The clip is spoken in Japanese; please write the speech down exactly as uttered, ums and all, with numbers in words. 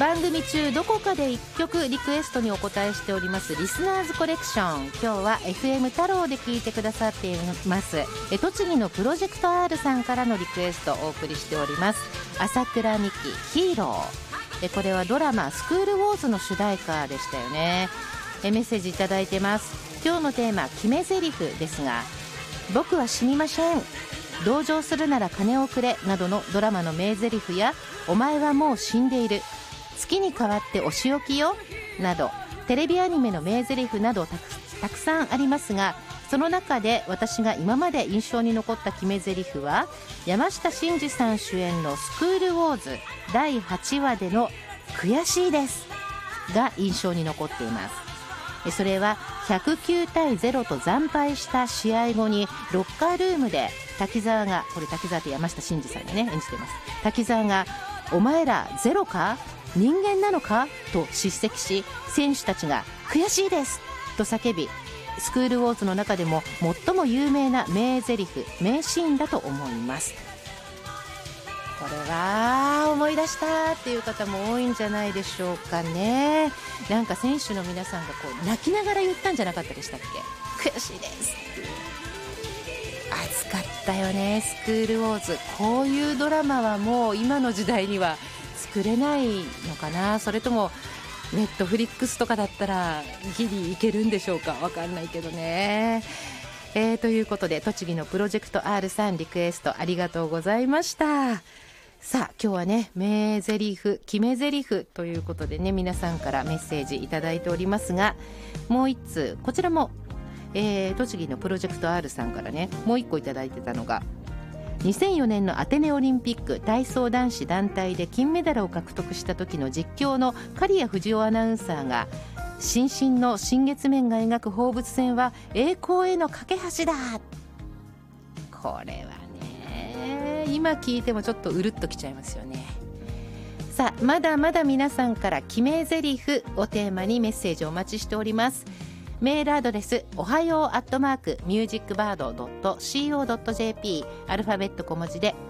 番組中どこかでいっきょくリクエストにお答えしておりますリスナーズコレクション、今日は エフエム 太郎で聞いてくださっていますえ栃木のプロジェクト R さんからのリクエストをお送りしております。朝倉美希ヒーロー、えこれはドラマスクールウォーズの主題歌でしたよね。えメッセージいただいてます。今日のテーマ決め台詞ですが、僕は死にません、同情するなら金をくれなどのドラマの名台詞や、お前はもう死んでいる、月に代わってお仕置きよなど、テレビアニメの名台詞などた く, たくさんありますが、その中で私が今まで印象に残った決め台詞は、山下真司さん主演のスクールウォーズだいはちわでの悔しいですが印象に残っています。それはひゃくきゅうたいゼロと惨敗した試合後にロッカールームで滝沢が、これ滝沢って山下真司さんがね演じてます。滝沢がお前らゼロか人間なのかと叱責し、選手たちが悔しいですと叫び、スクールウォーズの中でも最も有名な名台詞名シーンだと思います。これは思い出したっていう方も多いんじゃないでしょうかね。なんか選手の皆さんがこう泣きながら言ったんじゃなかったでしたっけ、悔しいですっていう。熱かったよねスクールウォーズ。こういうドラマはもう今の時代には作れないのかな、それともネットフリックスとかだったらギリいけるんでしょうか、わかんないけどね。えー、ということで栃木のプロジェクト R さんリクエストありがとうございました。さあ今日はね名台詞決め台詞ということでね、皆さんからメッセージいただいておりますが、もう一通こちらも、えー、栃木のプロジェクト R さんからねもう一個いただいてたのが、にせんよねんのアテネオリンピック体操男子団体で金メダルを獲得した時の実況の刈谷藤男アナウンサーが、新進の新月面が描く放物線は栄光への架け橋だ。これはね今聞いてもちょっとうるっときちゃいますよね。さあまだまだ皆さんから決め台詞をテーマにメッセージをお待ちしております。メールアドレスおはようアットマークミュージックバードドットシーオードットジェーピー、アルファベット小文字で